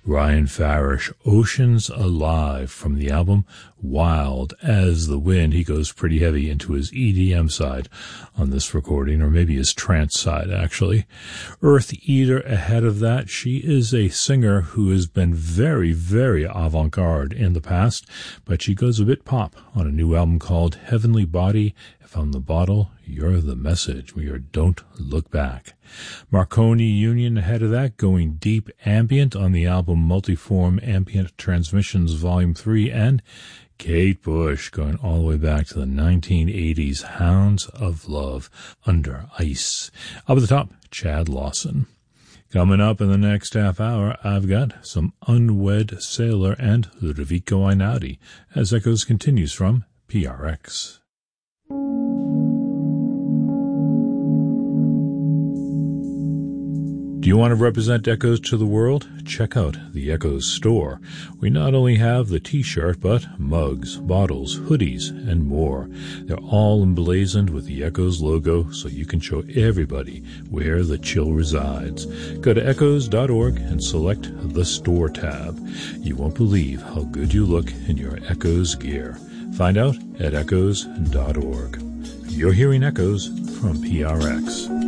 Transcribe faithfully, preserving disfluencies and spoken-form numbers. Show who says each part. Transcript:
Speaker 1: Ryan Farish, Oceans Alive, from the album Wild as the Wind. He goes pretty heavy into his E D M side on this recording, or maybe his trance side, actually. Earth Eater ahead of that. She is a singer who has been very, very avant-garde in the past, but she goes a bit pop on a new album called Heavenly Body. If I'm the bottle, you're the message. We are Don't Look Back. Marconi Union ahead of that, going deep ambient on the album Multiform Ambient Transmissions Volume three, and Kate Bush going all the way back to the nineteen eighties, Hounds of Love, Under Ice. Up at the top, Chad Lawson. Coming up in the next half hour, I've got some Unwed Sailor and Ludovico Einaudi, as Echoes continues from P R X. Do you want to represent Echoes to the world? Check out the Echoes store. We not only have the t-shirt, but mugs, bottles, hoodies, and more. They're all emblazoned with the Echoes logo, so you can show everybody where the chill resides. Go to echoes dot org and select the store tab. You won't believe how good you look in your Echoes gear. Find out at echoes dot org. You're hearing Echoes from P R X.